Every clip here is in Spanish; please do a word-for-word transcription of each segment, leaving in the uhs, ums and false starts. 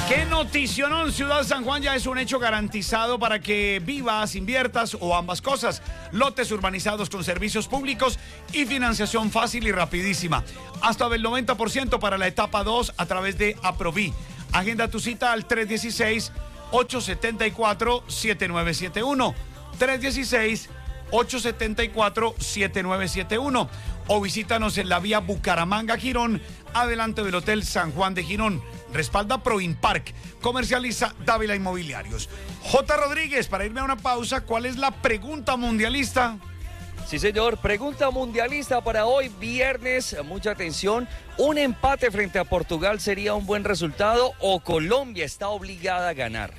¡Qué noticionón! Ciudad San Juan ya es un hecho garantizado para que vivas, inviertas o ambas cosas. Lotes urbanizados con servicios públicos y financiación fácil y rapidísima. Hasta del noventa por ciento para la etapa dos a través de Aproví. Agenda tu cita al tres uno seis, ocho siete cuatro, siete nueve siete uno. tres uno seis, ocho siete cuatro, siete nueve siete uno. O visítanos en la vía Bucaramanga-Girón, adelante del Hotel San Juan de Girón. Respalda Proinpark, comercializa Dávila Inmobiliarios. J. Rodríguez, para irme a una pausa, ¿cuál es la pregunta mundialista? Sí, señor, pregunta mundialista para hoy, viernes, mucha atención. ¿Un empate frente a Portugal sería un buen resultado o Colombia está obligada a ganar?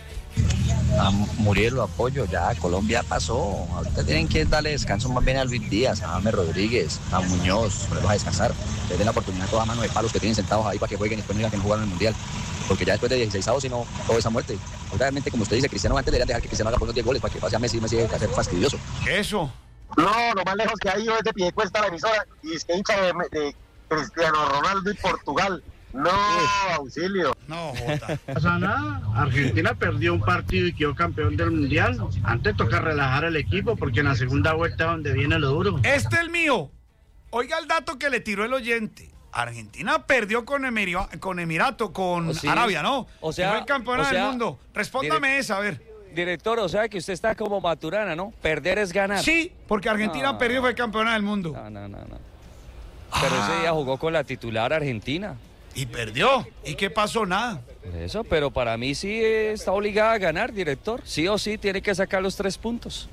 A Muriel lo apoyo, ya Colombia pasó. Ahorita tienen que darle descanso más bien a Luis Díaz, a James Rodríguez, a Muñoz, ponerlos a descansar. Les den la oportunidad a toda mano de palos que tienen sentados ahí para que jueguen y después no digan que no jugaron en el Mundial. Porque ya después de dieciséis avos, si no, todo esa muerte. Obviamente, como usted dice, Cristiano antes debería dejar que Cristiano haga por unos diez goles para que pase a Messi, Messi debe ser fastidioso. Eso. No, lo más lejos que ha ido es de Piedecuesta a la emisora y es que hincha de, de Cristiano Ronaldo y Portugal. No, auxilio. No, Jota. No pasa nada. Argentina perdió un partido y quedó campeón del Mundial. Antes toca relajar al equipo porque en la segunda vuelta es donde viene lo duro. Este es el mío. Oiga el dato que le tiró el oyente. Argentina perdió con, Emirio, con Emirato, con ¿Oh, sí? Arabia, ¿no? O sea, fue el campeón o sea, del mundo. Respóndame direct- esa, a ver. Director, o sea que usted está como Maturana, ¿no? Perder es ganar. Sí, porque Argentina No. perdió y fue campeona del mundo. No, no, no, no. Pero ese día jugó con la titular Argentina. Y perdió. ¿Y qué pasó? Nada. Por eso, pero para mí sí está obligada a ganar, director. Sí o sí tiene que sacar los tres puntos.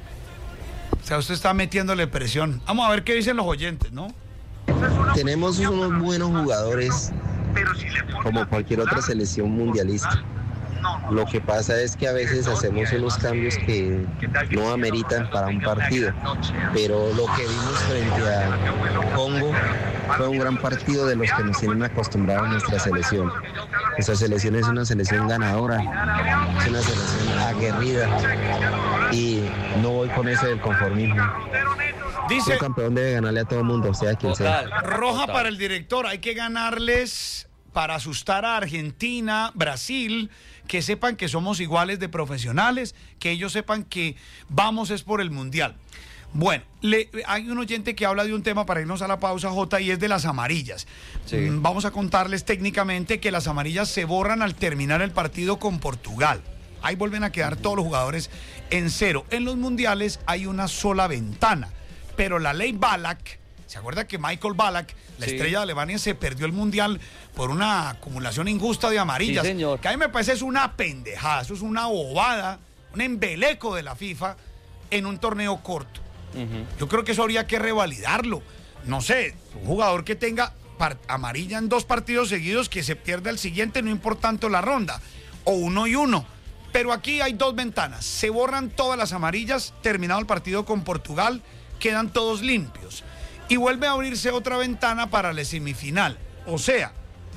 O sea, usted está metiéndole presión. Vamos a ver qué dicen los oyentes, ¿no? Tenemos unos buenos jugadores como cualquier otra selección mundialista. Lo que pasa es que a veces hacemos unos cambios que no ameritan para un partido, pero lo que vimos frente a Congo fue un gran partido de los que nos tienen acostumbrados a nuestra selección. Nuestra selección es una selección ganadora, es una selección aguerrida y no voy con ese del conformismo. Dice, Un campeón debe ganarle a todo el mundo, sea quien sea. Total. roja Total. para el director. Hay que ganarles para asustar a Argentina, Brasil, que sepan que somos iguales de profesionales, que ellos sepan que vamos es por el Mundial. Bueno, le, hay un oyente que habla de un tema para irnos a la pausa, J, y es de las amarillas. Sí. Mm, Vamos a contarles técnicamente que las amarillas se borran al terminar el partido con Portugal. Ahí vuelven a quedar todos los jugadores en cero. En los mundiales hay una sola ventana, pero la ley Ballack, ¿se acuerda que Michael Ballack, la Sí. estrella de Alemania, se perdió el mundial por una acumulación injusta de amarillas? Sí, señor. Que a mí me parece es una pendejada, eso es una bobada, un embeleco de la FIFA en un torneo corto. Ujú. Yo creo que eso habría que revalidarlo. No sé, un jugador que tenga par- amarilla en dos partidos seguidos, que se pierda el siguiente, no importa tanto la ronda, o uno y uno. Pero aquí hay dos ventanas, se borran todas las amarillas, terminado el partido con Portugal, quedan todos limpios. Y vuelve a abrirse otra ventana para la semifinal. O sea,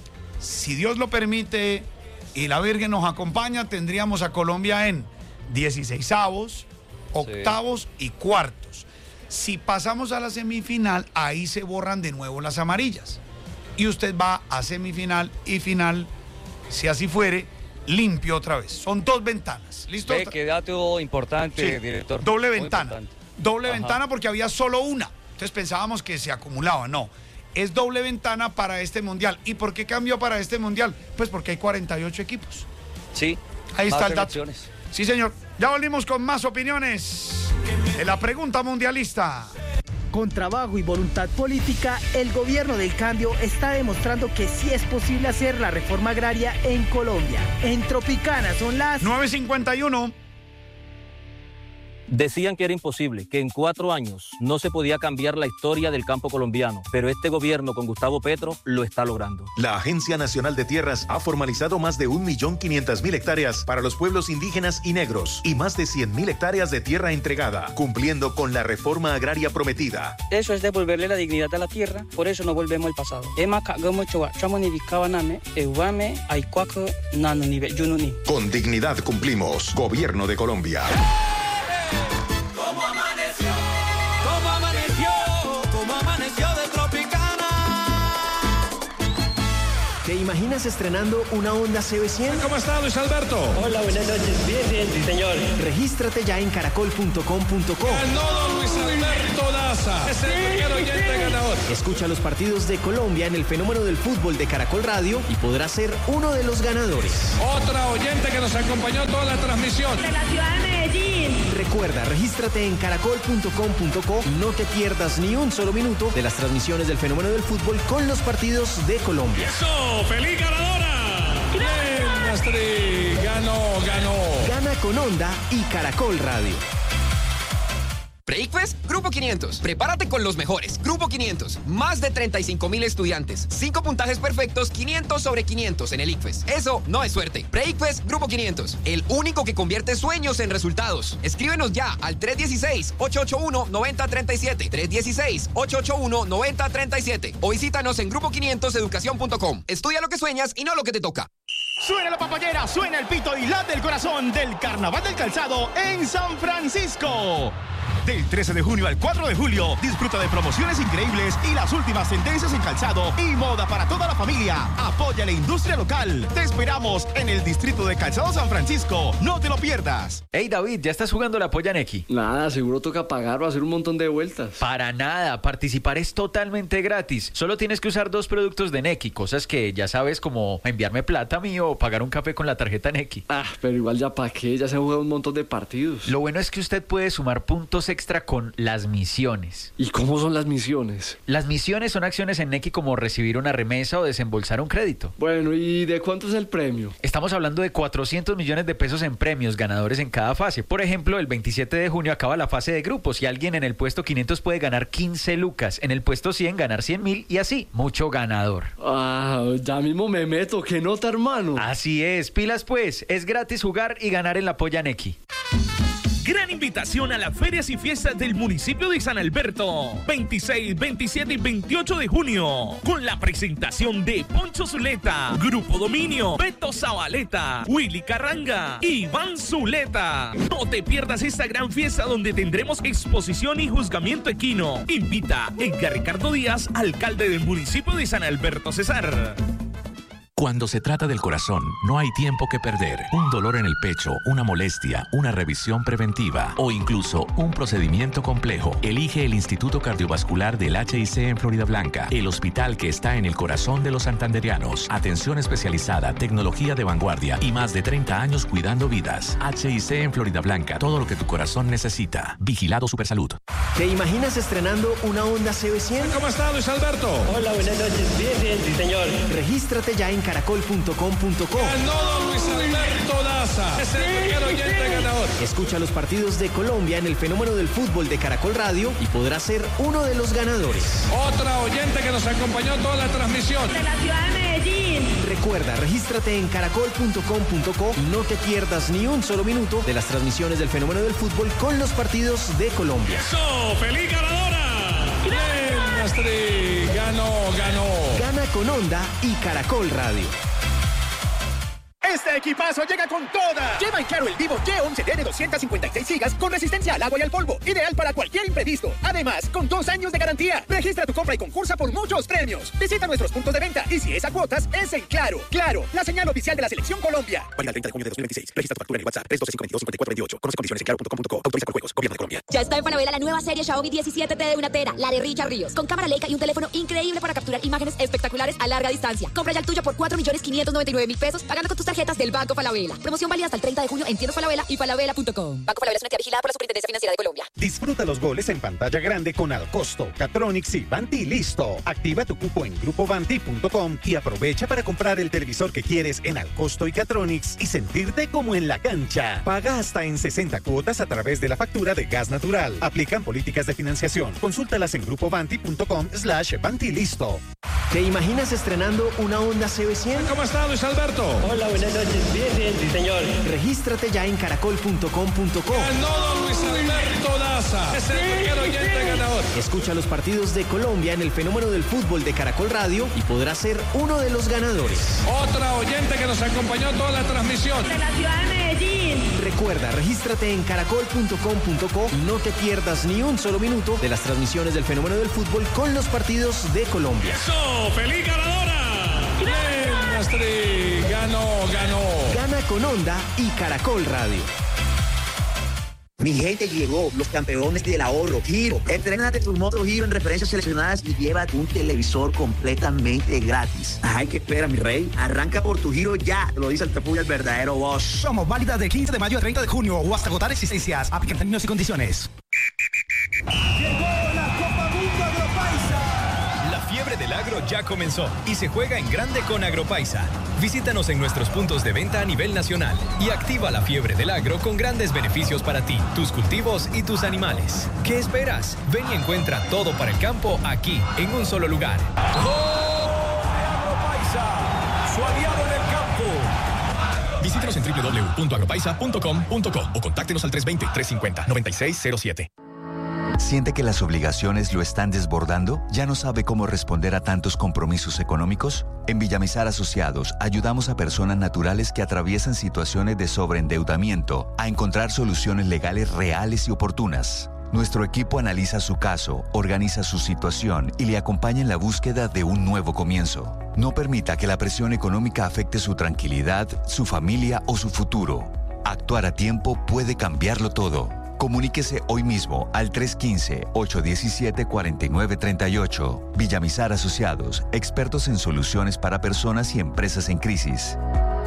si Dios lo permite y la Virgen nos acompaña, tendríamos a Colombia en dieciseisavos, octavos y cuartos. Si pasamos a la semifinal, ahí se borran de nuevo las amarillas. Y usted va a semifinal y final, si así fuere, limpio otra vez. Son dos ventanas. ¿Listo? Ve, qué dato importante, Sí, director. doble Muy ventana. importante. Doble Ajá. ventana porque había solo una. Entonces pensábamos que se acumulaba. No. Es doble ventana para este mundial. ¿Y por qué cambió para este mundial? Pues porque hay cuarenta y ocho equipos. Sí. Ahí más está el dato. selecciones. Sí, señor. Ya volvimos con más opiniones de la pregunta mundialista. Con trabajo y voluntad política, el gobierno del cambio está demostrando que sí es posible hacer la reforma agraria en Colombia. En Tropicana son las nueve cincuenta y uno. Decían que era imposible, que en cuatro años no se podía cambiar la historia del campo colombiano, pero este gobierno con Gustavo Petro lo está logrando. La Agencia Nacional de Tierras ha formalizado más de un millón quinientas mil hectáreas para los pueblos indígenas y negros y más de cien mil hectáreas de tierra entregada, cumpliendo con la reforma agraria prometida. Eso es devolverle la dignidad a la tierra, por eso no volvemos al pasado. Con dignidad cumplimos. Gobierno de Colombia. ¿Cómo amaneció? ¿Cómo amaneció? ¿Cómo amaneció de Tropicana? Te imaginas estrenando una Honda C B cien? ¿Cómo está, Luis Alberto? Hola, buenas noches. Bien, bien, sí, señor. Regístrate ya en caracol punto com punto co. Ganó don Luis Alberto Daza. Es el primer oyente ganador. Escucha los partidos de Colombia en el fenómeno del fútbol de Caracol Radio y podrás ser uno de los ganadores. Otra oyente que nos acompañó toda la transmisión. De la ciudad de Medellín. Recuerda, regístrate en caracol punto com punto co y no te pierdas ni un solo minuto de las transmisiones del fenómeno del fútbol con los partidos de Colombia. ¡Eso! ¡Feliz ganadora! ¡Bien, Astrid! ¡Ganó, ganó! Gana con Honda y Caracol Radio. Breakfast, Grupo quinientos. Prepárate con los mejores. Grupo quinientos. Más de treinta y cinco mil estudiantes. Cinco puntajes perfectos, quinientos sobre quinientos en el ICFES. Eso no es suerte. Breakfast, Grupo quinientos. El único que convierte sueños en resultados. Escríbenos ya al tres uno seis, ocho ocho uno, nueve cero tres siete. tres uno seis, ocho ocho uno, nueve cero tres siete. O visítanos en grupo quinientos educación punto com. Estudia lo que sueñas y no lo que te toca. Suena la papayera, suena el pito y late el corazón del Carnaval del Calzado en San Francisco. Del trece de junio al cuatro de julio, disfruta de promociones increíbles y las últimas tendencias en calzado y moda para toda la familia. Apoya la industria local. Te esperamos en el distrito de Calzado San Francisco. No te lo pierdas. Hey David, ¿ya estás jugando la polla Neki? Nada, seguro toca pagar o hacer un montón de vueltas. Para nada, participar es totalmente gratis. Solo tienes que usar dos productos de Neki, cosas que ya sabes, como enviarme plata a mí o pagar un café con la tarjeta Neki. Ah, pero igual ya para qué, ya se han jugado un montón de partidos. Lo bueno es que usted puede sumar puntos extra con las misiones. ¿Y cómo son las misiones? Las misiones son acciones en Neki como recibir una remesa o desembolsar un crédito. Bueno, ¿y de cuánto es el premio? Estamos hablando de cuatrocientos millones de pesos en premios, ganadores en cada fase. Por ejemplo, el veintisiete de junio acaba la fase de grupos y alguien en el puesto quinientos puede ganar quince lucas, en el puesto cien ganar cien mil y así, mucho ganador. Ah, ya mismo me meto, ¿qué nota, hermano? Así es, pilas pues, es gratis jugar y ganar en la polla Neki. Gran invitación a las ferias y fiestas del municipio de San Alberto. veintiséis, veintisiete y veintiocho de junio. Con la presentación de Poncho Zuleta, Grupo Dominio, Beto Zabaleta, Willy Carranga, Iván Zuleta. No te pierdas esta gran fiesta donde tendremos exposición y juzgamiento equino. Invita Edgar Ricardo Díaz, alcalde del municipio de San Alberto Cesar. Cuando se trata del corazón, no hay tiempo que perder. Un dolor en el pecho, una molestia, una revisión preventiva o incluso un procedimiento complejo. Elige el Instituto Cardiovascular del H I C en Florida Blanca, el hospital que está en el corazón de los santanderianos. Atención especializada, tecnología de vanguardia y más de treinta años cuidando vidas. H I C en Florida Blanca, todo lo que tu corazón necesita. Vigilado Supersalud. ¿Te imaginas estrenando una Honda C B cien? ¿Cómo está, Luis Alberto? Hola, buenas noches. Bien, bien, sí, señor. Regístrate ya en caracol punto com punto co. Ganó don Luis Alberto Daza. Es el primer oyente ganador. Escucha los partidos de Colombia en el fenómeno del fútbol de Caracol Radio y podrás ser uno de los ganadores. Otra oyente que nos acompañó toda la transmisión. De la ciudad de Medellín. Recuerda, regístrate en caracol punto com punto co y no te pierdas ni un solo minuto de las transmisiones del fenómeno del fútbol con los partidos de Colombia. ¡Eso! ¡Feliz ganadora! ¡Bien, Astrid! Ganó, ganó. Gana con Honda y Caracol Radio. Este equipazo llega con toda. Lleva en Claro el Vivo Y once T de doscientas cincuenta y seis gigas con resistencia al agua y al polvo. Ideal para cualquier imprevisto. Además, con dos años de garantía. Registra tu compra y concursa por muchos premios. Visita nuestros puntos de venta y si es a cuotas, es en Claro. Claro, la señal oficial de la Selección Colombia. Válida el treinta de junio de dos mil veintiséis. Registra tu factura en el WhatsApp tres dos cinco dos, cinco cuatro dos ocho. Conoce condiciones en claro punto com punto co. Autoriza con juegos. Gobierno de Colombia. Ya está en Falabella la nueva serie Xiaomi diecisiete T de una tera, la de Richard Ríos, con cámara Leica y un teléfono increíble para capturar imágenes espectaculares a larga distancia. Compra ya el tuyo por cuatro millones quinientos noventa y nueve mil pesos pagando con tus tarjetas del Banco Falabella. Promoción válida hasta el treinta de junio en tiendas Falabella y falabella punto com. Banco Falabella es una entidad vigilada por la Superintendencia Financiera de Colombia. Disfruta los goles en pantalla grande con Alcosto, Catronics y Vanti Listo. Activa tu cupo en grupo vanti punto com y aprovecha para comprar el televisor que quieres en Alcosto y Catronics y sentirte como en la cancha. Paga hasta en sesenta cuotas a través de la factura de gas natural. Aplican políticas de financiación. Consúltalas en grupo vanti punto com slash Vanti Listo. ¿Te imaginas estrenando una Honda C B cien? ¿Cómo está, Luis Alberto? Hola, buenas noches. Bien, bien, sí, señor. Regístrate ya en caracol punto com punto co. Ganó don Luis Alberto Daza. Es el primer oyente ganador. Escucha los partidos de Colombia en el fenómeno del fútbol de Caracol Radio y podrás ser uno de los ganadores. Otra oyente que nos acompañó toda la transmisión. De la ciudad de Medellín. Recuerda, regístrate en caracol punto com punto co y no te pierdas ni un solo minuto de las transmisiones del fenómeno del fútbol con los partidos de Colombia. ¡Eso! ¡Feliz ganadora! ¡Bien, Astre ganó, ganó. Gana con Honda y Caracol Radio. Mi gente, llegó los campeones del ahorro, Giro. Entrénate tu moto Giro en referencias seleccionadas y llévate un televisor completamente gratis. Ay, ¿qué espera, mi rey? Arranca por tu Giro ya, te lo dice el Tapuya, el verdadero boss. Somos válidas del quince de mayo al treinta de junio o hasta agotar existencias. Aplican términos y condiciones. Llegó la Copa Mundo Agropaisa. La fiebre del agro ya comenzó y se juega en grande con Agropaisa. Visítanos en nuestros puntos de venta a nivel nacional y activa la fiebre del agro con grandes beneficios para ti, tus cultivos y tus animales. ¿Qué esperas? Ven y encuentra todo para el campo aquí, en un solo lugar. ¡Gol de Agropaisa! Su aliado en el campo. Visítanos en doble u doble u doble u punto agropaisa punto com punto co o contáctenos al tres dos cero, tres cinco cero, nueve seis cero siete. ¿Siente que las obligaciones lo están desbordando? ¿Ya no sabe cómo responder a tantos compromisos económicos? En Villamizar Asociados ayudamos a personas naturales que atraviesan situaciones de sobreendeudamiento a encontrar soluciones legales reales y oportunas. Nuestro equipo analiza su caso, organiza su situación y le acompaña en la búsqueda de un nuevo comienzo. No permita que la presión económica afecte su tranquilidad, su familia o su futuro. Actuar a tiempo puede cambiarlo todo. Comuníquese hoy mismo al tres uno cinco, ocho uno siete, cuatro nueve tres ocho. Villamizar Asociados, expertos en soluciones para personas y empresas en crisis.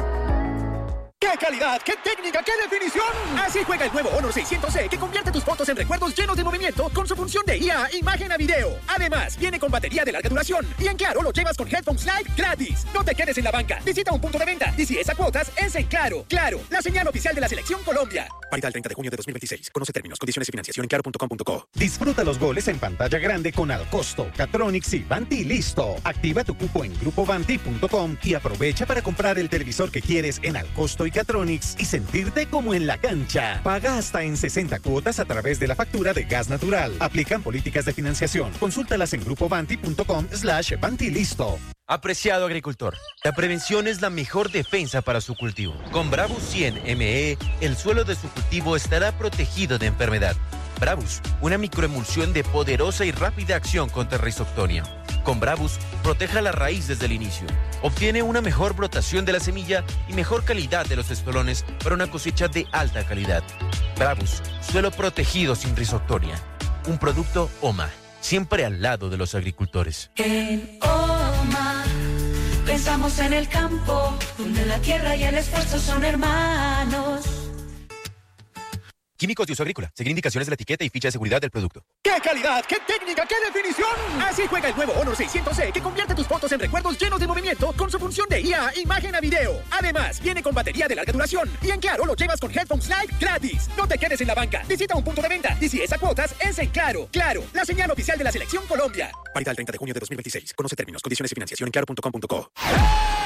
¡Qué calidad! ¡Qué técnica! ¡Qué definición! Así juega el nuevo Honor seiscientos C, que convierte tus fotos en recuerdos llenos de movimiento con su función de I A, imagen a video. Además, viene con batería de larga duración y en Claro lo llevas con Headphones Live gratis. No te quedes en la banca. Visita un punto de venta y si es a cuotas, es en Claro. Claro, la señal oficial de la Selección Colombia. Válido el treinta de junio de dos mil veintiséis. Conoce términos, condiciones y financiación en claro punto com punto co. Disfruta los goles en pantalla grande con Alcosto, Catronics y Vanti listo. Activa tu cupo en grupo vanti punto com y aprovecha para comprar el televisor que quieres en Alcosto y Catronics y sentirte como en la cancha. Paga hasta en sesenta cuotas a través de la factura de gas natural. Aplican políticas de financiación. Consúltalas en grupo vanti punto com slash vanti listo. Apreciado agricultor, la prevención es la mejor defensa para su cultivo. Con Bravus cien M E, el suelo de su cultivo estará protegido de enfermedad. Bravus, una microemulsión de poderosa y rápida acción contra Rhizoctonia. Con Bravus, proteja la raíz desde el inicio. Obtiene una mejor brotación de la semilla y mejor calidad de los estolones para una cosecha de alta calidad. Bravus, suelo protegido sin Rhizoctonia. Un producto OMA, siempre al lado de los agricultores. En OMA pensamos en el campo, donde la tierra y el esfuerzo son hermanos. Químicos de uso agrícola. Seguir indicaciones de la etiqueta y ficha de seguridad del producto. ¡Qué calidad! ¡Qué técnica! ¡Qué definición! Así juega el nuevo Honor seiscientos C, que convierte tus fotos en recuerdos llenos de movimiento con su función de I A, imagen a video. Además, viene con batería de larga duración y en Claro lo llevas con Headphones Live gratis. No te quedes en la banca. Visita un punto de venta y si es a cuotas, es en Claro. Claro, la señal oficial de la Selección Colombia. Válido el treinta de junio de dos mil veintiséis. Conoce términos, condiciones y financiación en claro punto com punto co.